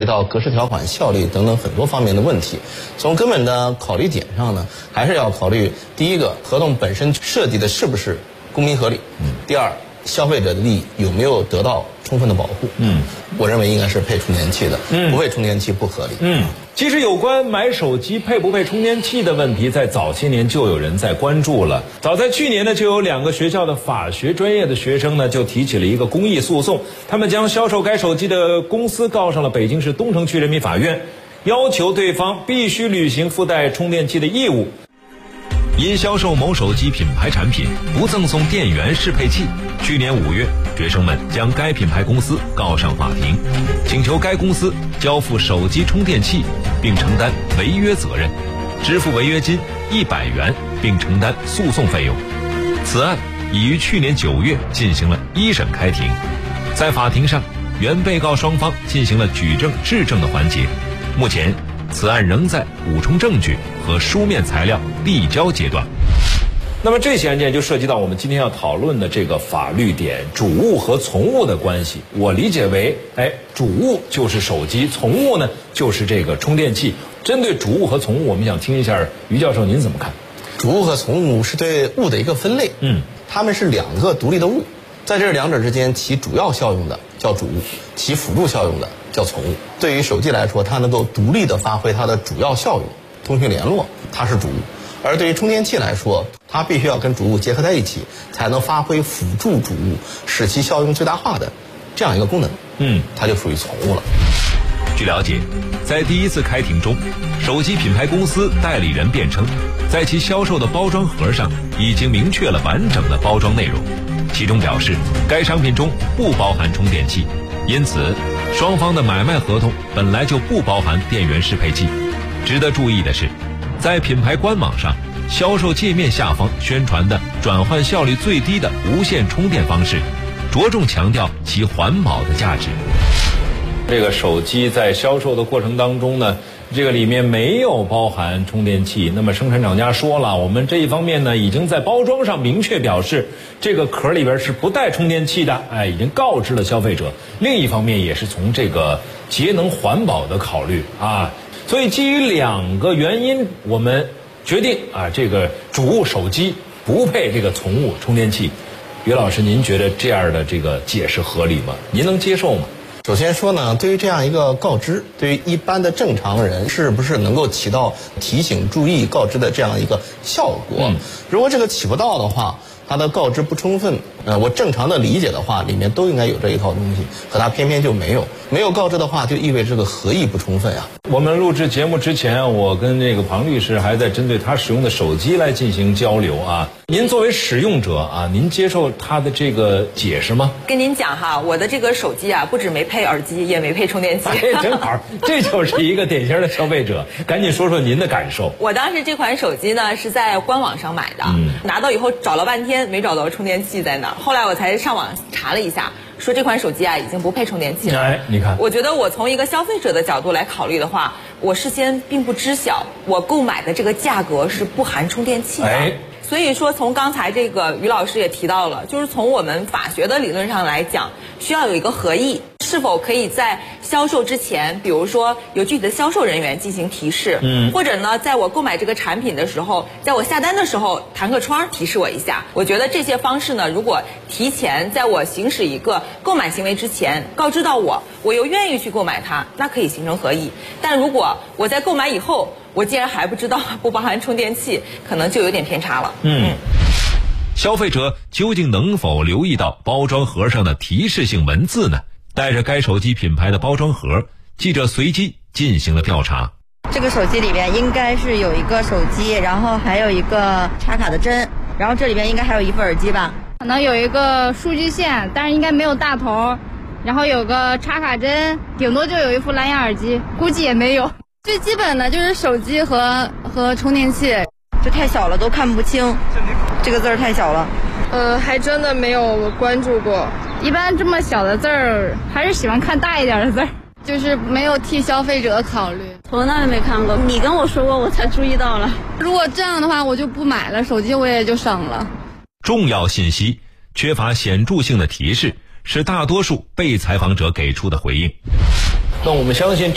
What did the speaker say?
到格式条款效力等等很多方面的问题。从根本的考虑点上呢，还是要考虑第一个，合同本身设计的是不是公平合理；第二，消费者的利益有没有得到充分的保护。我认为应该是配充电器的，不配充电器不合理。 其实有关买手机配不配充电器的问题，在早些年就有人在关注了。早在去年呢，就有2个学校的法学专业的学生呢，就提起了一个公益诉讼，他们将销售该手机的公司告上了北京市东城区人民法院，要求对方必须履行附带充电器的义务。 因销售某手机品牌产品不赠送电源适配器，去年5月，学生们将该品牌公司告上法庭，请求该公司交付手机充电器，并承担违约责任，支付违约金100元，并承担诉讼费用。此案已于去年9月进行了1审开庭，在法庭上，原被告双方进行了举证质证的环节。目前，此案仍在补充证据和书面材料递交阶段。 那么这起案件就涉及到我们今天要讨论的这个法律点，主物和从物的关系。我理解为，主物就是手机，从物呢就是这个充电器。针对主物和从物，我们想听一下于教授您怎么看？ 主物和从物是对物的一个分类，它们是2个独立的物，在这2者之间起主要效用的叫主物，起辅助效用的叫从物。对于手机来说，它能够独立的发挥它的主要效用，通讯联络，它是主物；而对于充电器来说，它必须要跟主物结合在一起，才能发挥辅助主物，使其效用最大化的这样一个功能。它就属于从物了。 据了解，在第1次开庭中，手机品牌公司代理人辩称，在其销售的包装盒上已经明确了完整的包装内容，其中表示该商品中不包含充电器，因此双方的买卖合同本来就不包含电源适配器。值得注意的是，在品牌官网上，销售界面下方宣传的转换效率最低的无线充电方式，着重强调其环保的价值。 这个手机在销售的过程当中呢，这个里面没有包含充电器。那么生产厂家说了，我们这一方面呢，已经在包装上明确表示这个壳里边是不带充电器的，已经告知了消费者。另一方面也是从这个节能环保的考虑所以基于2个原因，我们决定这个主物手机不配这个从物充电器。于老师，您觉得这样的这个解释合理吗？您能接受吗？ 首先说呢，对于这样一个告知，对于一般的正常人是不是能够起到提醒、注意、告知的这样一个效果？如果这个起不到的话，它的告知不充分，我正常的理解的话，里面都应该有这一套东西，可它偏偏就没有。没有告知的话，就意味着这个合意不充分啊。 我们录制节目之前，我跟这个庞律师还在针对他使用的手机来进行交流您作为使用者您接受他的这个解释吗？ 跟您讲我的这个手机不止没配耳机，也没配充电器。 正好，这就是一个典型的消费者。赶紧说说您的感受。 我当时这款手机呢是在官网上买的，拿到以后找了半天没找到充电器在哪儿，后来我才上网查了一下，说这款手机已经不配充电器了。 你看， 我觉得我从一个消费者的角度来考虑的话，我事先并不知晓我购买的这个价格是不含充电器的。所以说，从刚才这个于老师也提到了，就是从我们法学的理论上来讲，需要有一个合意，是否可以在销售之前，比如说有具体的销售人员进行提示，或者呢，在我购买这个产品的时候，在我下单的时候弹个窗提示我一下。我觉得这些方式呢，如果提前在我行使一个购买行为之前告知到我又愿意去购买它，那可以形成合意。但如果我在购买以后，我既然还不知道不包含充电器，可能就有点偏差了。 消费者究竟能否留意到包装盒上的提示性文字呢？带着该手机品牌的包装盒，记者随机进行了调查。 这个手机里边应该是有一个手机，然后还有一个插卡的针，然后这里边应该还有一副耳机吧？ 可能有一个数据线，但是应该没有大头，然后有个插卡针，顶多就有一副蓝牙耳机，估计也没有。 最基本的就是手机和充电器， 这太小了都看不清，这个字儿太小了。 还真的没有关注过。 一般这么小的字儿，还是喜欢看大一点的字儿， 就是没有替消费者考虑， 从来没看过。你跟我说过，我才注意到了。 如果这样的话，我就不买了，手机我也就省了。 重要信息缺乏显著性的提示，是大多数被采访者给出的回应。 那我们相信